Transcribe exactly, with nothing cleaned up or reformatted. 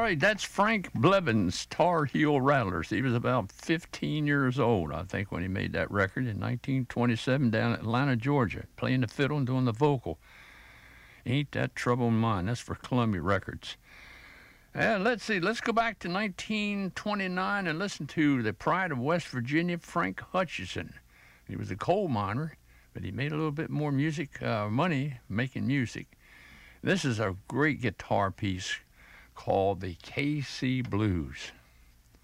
right, that's Frank Blevins, Tar Heel Rattlers. He was about fifteen years old, I think, when he made that record in nineteen twenty-seven down in Atlanta, Georgia, playing the fiddle and doing the vocal. Ain't That Trouble in Mine. That's for Columbia Records. And let's see, let's go back to nineteen twenty-nine and listen to the pride of West Virginia, Frank Hutchison. He was a coal miner, but he made a little bit more music, uh, money making music. This is a great guitar piece called the K C Blues.